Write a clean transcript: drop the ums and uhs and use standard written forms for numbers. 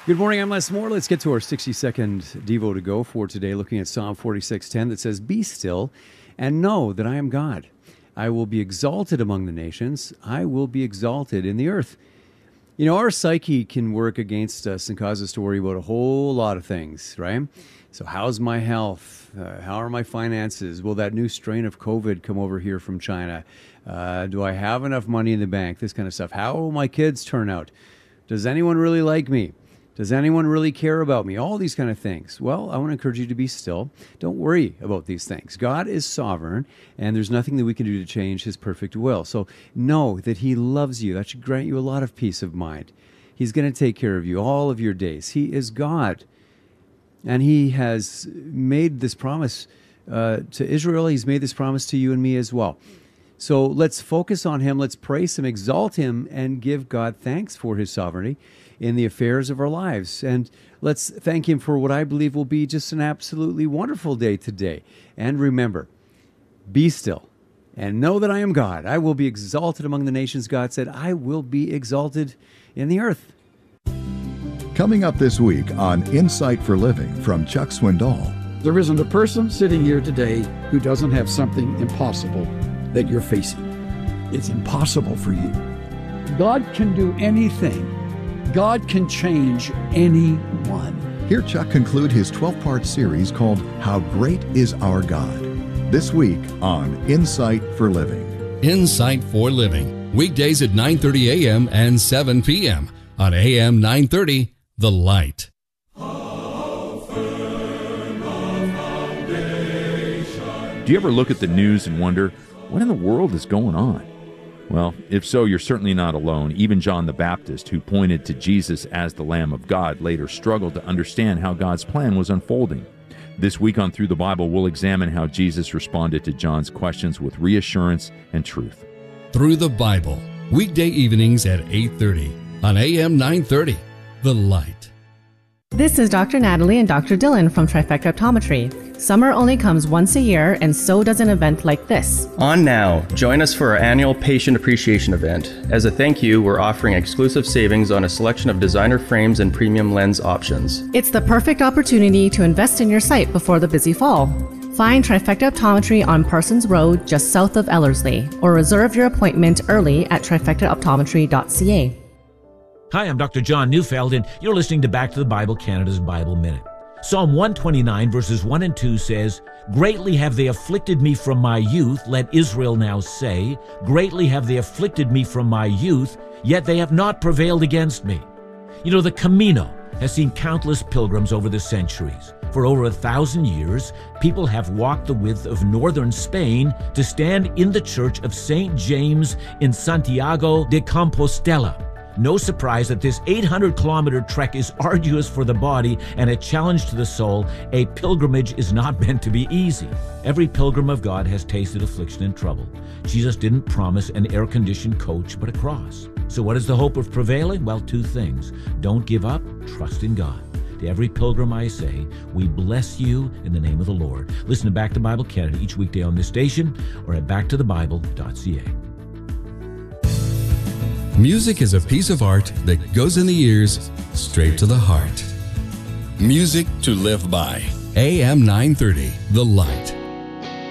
Good morning, I'm Les Moore. Let's get to our 60-second Devo to go for today, looking at Psalm 46:10 that says, "Be still and know that I am God. I will be exalted among the nations. I will be exalted in the earth." You know, our psyche can work against us and cause us to worry about a whole lot of things, right? So how's my health? How are my finances? Will that new strain of COVID come over here from China? Do I have enough money in the bank? This kind of stuff. How will my kids turn out? Does anyone really like me? Does anyone really care about me? All these kind of things. Well, I want to encourage you to be still. Don't worry about these things. God is sovereign, and there's nothing that we can do to change his perfect will. So know that he loves you. That should grant you a lot of peace of mind. He's going to take care of you all of your days. He is God. And he has made this promise to Israel. He's made this promise to you and me as well. So let's focus on him. Let's praise him, exalt him, and give God thanks for his sovereignty in the affairs of our lives. And let's thank him for what I believe will be just an absolutely wonderful day today. And remember, be still and know that I am God. I will be exalted among the nations. God said, I will be exalted in the earth. Coming up this week on Insight for Living from Chuck Swindoll. There isn't a person sitting here today who doesn't have something impossible that you're facing. It's impossible for you. God can do anything. God can change anyone. Hear Chuck conclude his 12-part series called How Great Is Our God? This week on Insight for Living. Insight for Living, weekdays at 9:30 a.m. and 7 p.m. on AM 930, The Light. Do you ever look at the news and wonder, what in the world is going on? Well, if so, you're certainly not alone. Even John the Baptist, who pointed to Jesus as the Lamb of God, later struggled to understand how God's plan was unfolding. This week on Through the Bible, we'll examine how Jesus responded to John's questions with reassurance and truth. Through the Bible, weekday evenings at 8:30 on AM 930, The Light. This is Dr. Natalie and Dr. Dylan from Trifecta Optometry. Summer only comes once a year, and so does an event like this. On now, join us for our annual Patient Appreciation event. As a thank you, we're offering exclusive savings on a selection of designer frames and premium lens options. It's the perfect opportunity to invest in your sight before the busy fall. Find Trifecta Optometry on Parsons Road, just south of Ellerslie, or reserve your appointment early at trifectaoptometry.ca. Hi, I'm Dr. John Neufeld, and you're listening to Back to the Bible, Canada's Bible Minute. Psalm 129, verses 1 and 2 says, "Greatly have they afflicted me from my youth, let Israel now say. Greatly have they afflicted me from my youth, yet they have not prevailed against me." You know, the Camino has seen countless pilgrims over the centuries. For over 1,000 years, people have walked the width of northern Spain to stand in the Church of St. James in Santiago de Compostela. No surprise that this 800-kilometer trek is arduous for the body and a challenge to the soul. A pilgrimage is not meant to be easy. Every pilgrim of God has tasted affliction and trouble. Jesus didn't promise an air-conditioned coach, but a cross. So what is the hope of prevailing? Well, two things. Don't give up, trust in God. To every pilgrim I say, we bless you in the name of the Lord. Listen to Back to Bible Canada each weekday on this station or at backtothebible.ca. Music is a piece of art that goes in the ears, straight to the heart. Music to live by. AM 930, The Light.